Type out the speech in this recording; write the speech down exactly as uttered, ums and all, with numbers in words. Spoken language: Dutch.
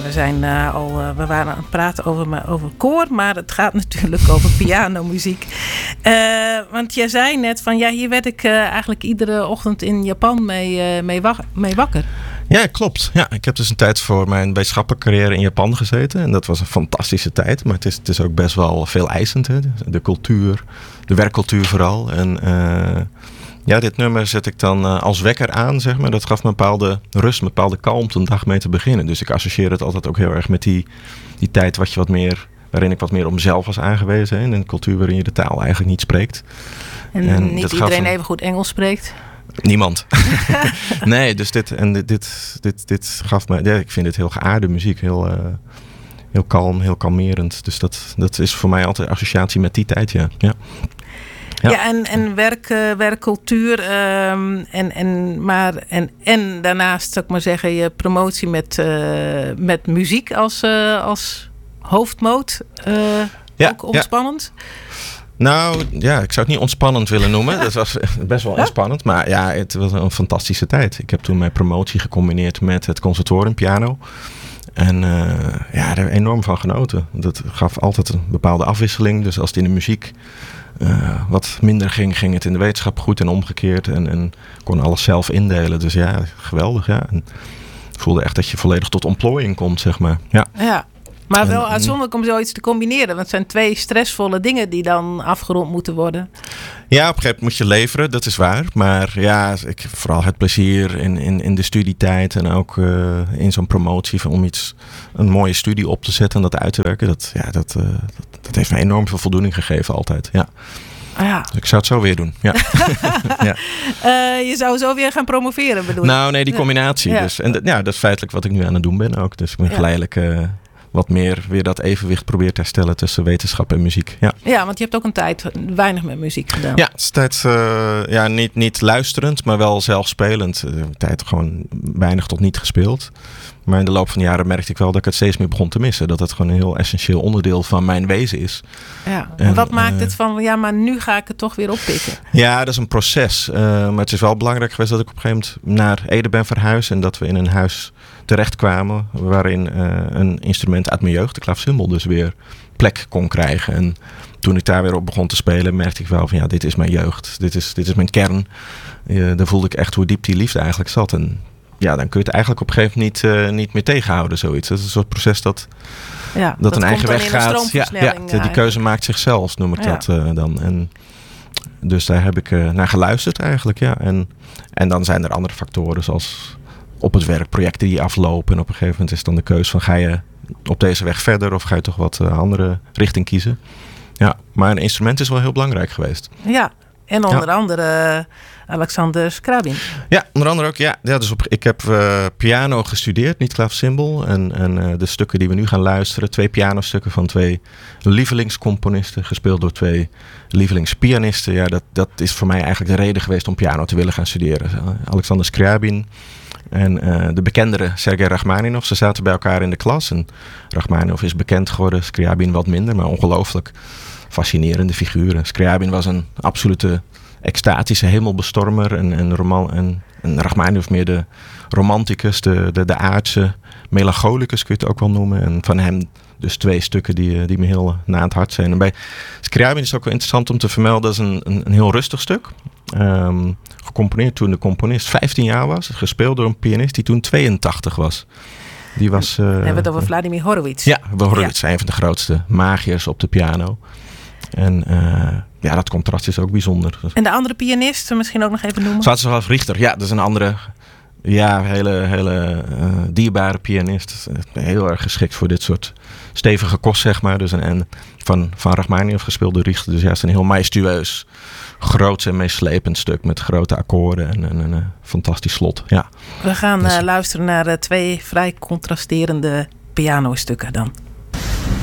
we zijn uh, al, uh, we waren aan het praten over, over koor, maar het gaat natuurlijk over pianomuziek. Uh, want jij zei net van, ja, hier werd ik uh, eigenlijk iedere ochtend in Japan mee, uh, mee, wak- mee wakker. Ja, klopt. Ja, ik heb dus een tijd voor mijn wetenschappelijke carrière in Japan gezeten. En dat was een fantastische tijd. Maar het is, het is ook best wel veel eisend. Hè? De cultuur, de werkcultuur vooral. En uh, ja, dit nummer zet ik dan uh, als wekker aan, zeg maar. Dat gaf me een bepaalde rust, een bepaalde kalmte om de dag mee te beginnen. Dus ik associeer het altijd ook heel erg met die, die tijd wat je wat meer, waarin ik wat meer op mezelf was aangewezen. Hè? In een cultuur waarin je de taal eigenlijk niet spreekt. En, en niet iedereen een... even goed Engels spreekt? Niemand. Nee, dus dit, en dit, dit, dit, dit gaf me... Ja, ik vind het heel geaarde muziek. Heel, uh, heel kalm, heel kalmerend. Dus dat, dat is voor mij altijd associatie met die tijd, ja. Ja, ja. ja en, en werk, uh, werkcultuur. Um, en, en, maar, en, en daarnaast, zou ik maar zeggen, je promotie met, uh, met muziek als, uh, als hoofdmoot. Uh, ja, ook ontspannend. Ja. Nou, ja, ik zou het niet ontspannend willen noemen. Dat was best wel ontspannend. Maar ja, het was een fantastische tijd. Ik heb toen mijn promotie gecombineerd met het conservatorium piano. En uh, ja, daar heb ik enorm van genoten. Dat gaf altijd een bepaalde afwisseling. Dus als het in de muziek uh, wat minder ging, ging het in de wetenschap goed en omgekeerd. En, en kon alles zelf indelen. Dus ja, geweldig. Ja. En ik voelde echt dat je volledig tot ontplooiing komt, zeg maar. Ja. Ja. Maar wel uitzonderlijk om zoiets te combineren. Want het zijn twee stressvolle dingen die dan afgerond moeten worden. Ja, op een gegeven moment moet je leveren, dat is waar. Maar ja, ik, vooral het plezier in, in, in de studietijd en ook uh, in zo'n promotie van om iets, een mooie studie op te zetten en dat uit te werken. Dat, ja, dat, uh, dat, dat heeft me enorm veel voldoening gegeven altijd. Ja. Ah, ja. Dus ik zou het zo weer doen. Ja. Ja. Uh, je zou zo weer gaan promoveren, bedoel je? Nou, nee, die combinatie. Ja. Dus. En dat, ja, dat is feitelijk wat ik nu aan het doen ben ook. Dus ik ben ja. geleidelijk... Uh, wat meer weer dat evenwicht probeert te herstellen tussen wetenschap en muziek. Ja, ja, want je hebt ook een tijd weinig met muziek gedaan. Ja, het is tijd, uh, ja, niet, niet luisterend, maar wel zelf spelend. Uh, tijd gewoon weinig tot niet gespeeld. Maar in de loop van de jaren merkte ik wel dat ik het steeds meer begon te missen. Dat het gewoon een heel essentieel onderdeel van mijn wezen is. Ja, en, en wat maakt uh, het van, ja, maar nu ga ik het toch weer oppikken? Ja, dat is een proces. Uh, maar het is wel belangrijk geweest dat ik op een gegeven moment naar Ede ben verhuisd. En dat we in een huis terechtkwamen waarin uh, een instrument uit mijn jeugd, de klavecimbal, dus weer plek kon krijgen. En toen ik daar weer op begon te spelen, merkte ik wel van ja, dit is mijn jeugd. Dit is, dit is mijn kern. Uh, daar voelde ik echt hoe diep die liefde eigenlijk zat. En ja, dan kun je het eigenlijk op een gegeven moment niet, uh, niet meer tegenhouden, zoiets. Dat is een soort proces dat, ja, dat, dat een eigen weg een gaat. Ja, ja, die, die keuze maakt zichzelf, noem ik ja. dat uh, dan. En dus daar heb ik uh, naar geluisterd eigenlijk, ja. En, en dan zijn er andere factoren, zoals op het werk projecten die aflopen. En op een gegeven moment is dan de keuze van ga je op deze weg verder of ga je toch wat uh, andere richting kiezen. Ja, maar een instrument is wel heel belangrijk geweest. Ja, en onder ja. andere Alexander Scriabin. Ja, onder andere ook. Ja, ja dus op, ik heb uh, piano gestudeerd, niet klavecimbal. En, en uh, de stukken die we nu gaan luisteren, twee pianostukken van twee lievelingscomponisten, gespeeld door twee lievelingspianisten. Ja, dat, dat is voor mij eigenlijk de reden geweest om piano te willen gaan studeren. Alexander Scriabin en uh, de bekendere Sergei Rachmaninov. Ze zaten bij elkaar in de klas. En Rachmaninov is bekend geworden, Scriabin wat minder, maar ongelooflijk fascinerende figuren. Scriabin was een absolute extatische hemelbestormer en, en, roman, en, en Rachmaninov meer de romanticus, de, de, de aardse melancholicus kun je het ook wel noemen. En van hem dus twee stukken die, die me heel na aan het hart zijn. En bij Scriabin is het ook wel interessant om te vermelden, dat is een, een, een heel rustig stuk. Um, gecomponeerd toen de componist vijftien jaar was. Gespeeld door een pianist die toen tweeëntachtig was. Die was uh, we hebben het over Vladimir Horowitz. Ja, Horowitz, ja. Een van de grootste magiërs op de piano. En uh, ja, dat contrast is ook bijzonder. En de andere pianist, misschien ook nog even noemen? Stanislav Richter, ja, dat is een andere, ja, hele, hele uh, dierbare pianist. Heel erg geschikt voor dit soort stevige kost, zeg maar. Dus een, en van, van Rachmaninov gespeeld door Richter. Dus ja, het is een heel majestueus, groot en meeslepend stuk met grote akkoorden en, en, en een fantastisch slot. Ja. We gaan dus, uh, luisteren naar uh, twee vrij contrasterende pianostukken dan.